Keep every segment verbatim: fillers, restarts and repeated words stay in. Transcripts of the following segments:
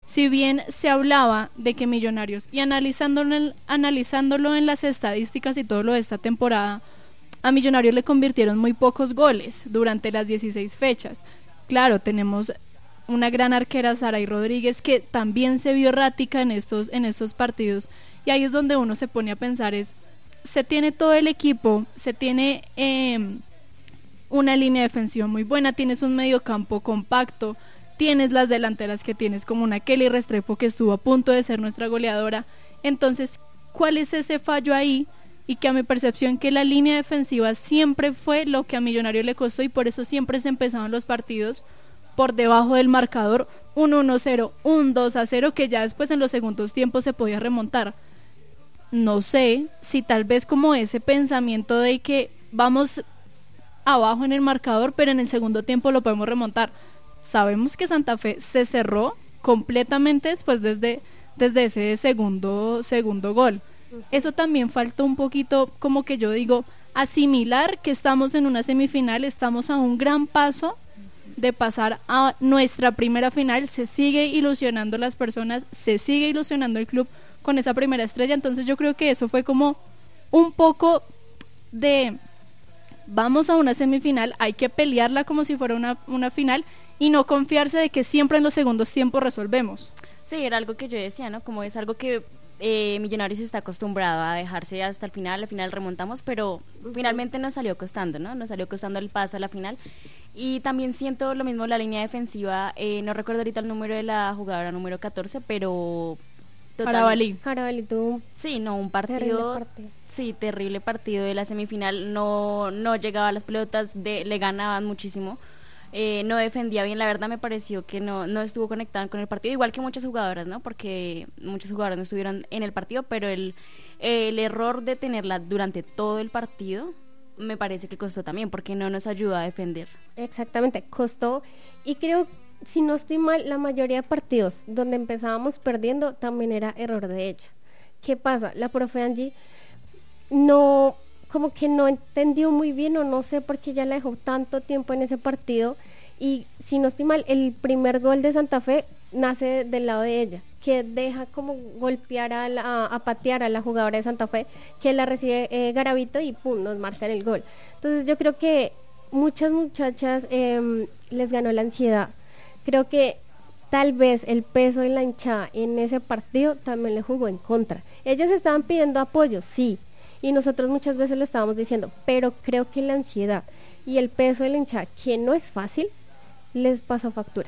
si bien se hablaba de que Millonarios, y analizándolo en, analizándolo en las estadísticas y todo lo de esta temporada, a Millonarios le convirtieron muy pocos goles durante las dieciséis fechas. Claro, tenemos una gran arquera, Saray Rodríguez, que también se vio errática en estos, en estos partidos, y ahí es donde uno se pone a pensar, es, se tiene todo el equipo, se tiene eh, una línea defensiva muy buena, tienes un mediocampo compacto, tienes las delanteras que tienes, como una Kelly Restrepo que estuvo a punto de ser nuestra goleadora. Entonces, ¿cuál es ese fallo ahí? Y que a mi percepción que la línea defensiva siempre fue lo que a Millonarios le costó, y por eso siempre se empezaban los partidos por debajo del marcador, un uno cero, un dos a cero, que ya después en los segundos tiempos se podía remontar. No sé si tal vez como ese pensamiento de que vamos abajo en el marcador, pero en el segundo tiempo lo podemos remontar. Sabemos que Santa Fe se cerró completamente después desde, desde ese segundo, segundo gol. Eso también faltó un poquito, como que yo digo, asimilar que estamos en una semifinal, estamos a un gran paso de pasar a nuestra primera final, se sigue ilusionando las personas, se sigue ilusionando el club con esa primera estrella. Entonces yo creo que eso fue como un poco de vamos a una semifinal, hay que pelearla como si fuera una, una final, y no confiarse de que siempre en los segundos tiempos resolvemos. Sí, era algo que yo decía, ¿no? Como es algo que eh, Millonarios está acostumbrado a dejarse hasta el final, al final remontamos, pero uh-huh. finalmente nos salió costando, ¿no? Nos salió costando el paso a la final. Y también siento lo mismo la línea defensiva, eh, no recuerdo ahorita el número de la jugadora número catorce, pero... Carabalí. Carabalí tuvo sí, no, un partido, terrible partido. Sí, terrible partido de la semifinal, no, no llegaba a las pelotas, de, le ganaban muchísimo. Eh, no defendía bien, la verdad me pareció que no, no estuvo conectada con el partido, igual que muchas jugadoras, ¿no? Porque muchas jugadoras no estuvieron en el partido, pero el, el error de tenerla durante todo el partido me parece que costó también, porque no nos ayudó a defender. Exactamente, costó, y creo, si no estoy mal, la mayoría de partidos donde empezábamos perdiendo también era error de ella. ¿Qué pasa? La profe Angie no... como que no entendió muy bien, o no sé por qué ya la dejó tanto tiempo en ese partido, y si no estoy mal, el primer gol de Santa Fe nace del lado de ella, que deja como golpear a, la, a patear a la jugadora de Santa Fe, que la recibe eh, Garavito y pum, nos marcan el gol. Entonces yo creo que muchas muchachas eh, les ganó la ansiedad. Creo que tal vez el peso de la hinchada en ese partido también le jugó en contra. Ellas estaban pidiendo apoyo, sí, y nosotros muchas veces lo estábamos diciendo, pero creo que la ansiedad y el peso de la hinchada, que no es fácil, les pasó factura.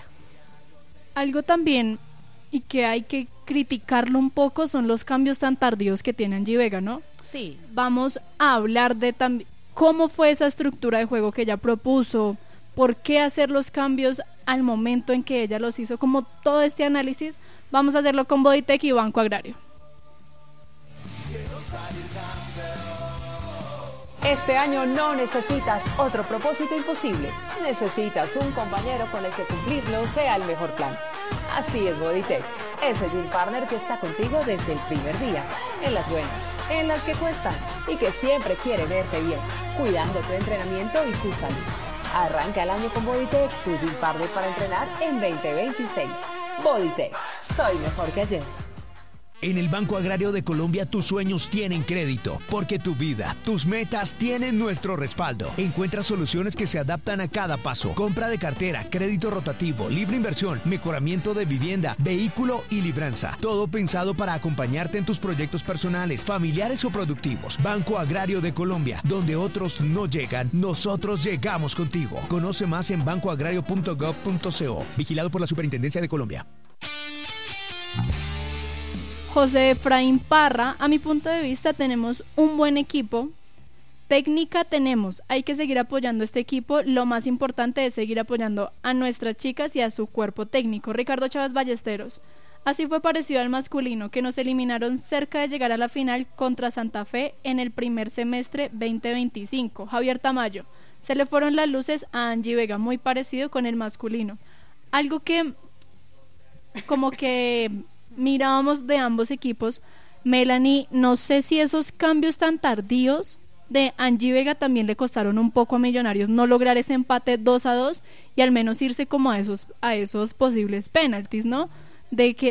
Algo también, y que hay que criticarlo un poco, son los cambios tan tardíos que tiene Angie Vega, ¿no? Sí. Vamos a hablar de tam- cómo fue esa estructura de juego que ella propuso, por qué hacer los cambios al momento en que ella los hizo, como todo este análisis. Vamos a hacerlo con Bodytech y Banco Agrario. Este año no necesitas otro propósito imposible. Necesitas un compañero con el que cumplirlo sea el mejor plan. Así es Bodytech, ese gym partner que está contigo desde el primer día, en las buenas, en las que cuestan, y que siempre quiere verte bien, cuidando tu entrenamiento y tu salud. Arranca el año con Bodytech, tu gym partner para entrenar en veinte veintiséis. Bodytech, soy mejor que ayer. En el Banco Agrario de Colombia tus sueños tienen crédito, porque tu vida, tus metas tienen nuestro respaldo. Encuentra soluciones que se adaptan a cada paso. Compra de cartera, crédito rotativo, libre inversión, mejoramiento de vivienda, vehículo y libranza. Todo pensado para acompañarte en tus proyectos personales, familiares o productivos. Banco Agrario de Colombia, donde otros no llegan, nosotros llegamos contigo. Conoce más en banco agrario punto gov punto co. Vigilado por la Superintendencia de Colombia. José Efraín Parra, a mi punto de vista tenemos un buen equipo, técnica tenemos, hay que seguir apoyando este equipo, lo más importante es seguir apoyando a nuestras chicas y a su cuerpo técnico. Ricardo Chávez Ballesteros, así fue parecido al masculino, que nos eliminaron cerca de llegar a la final contra Santa Fe en el primer semestre veinte veinticinco. Javier Tamayo, se le fueron las luces a Angie Vega, muy parecido con el masculino. Algo que como que mirábamos de ambos equipos, Melanie, no sé si esos cambios tan tardíos de Angie Vega también le costaron un poco a Millonarios no lograr ese empate dos a dos y al menos irse como a esos, a esos posibles penaltis, ¿no? De que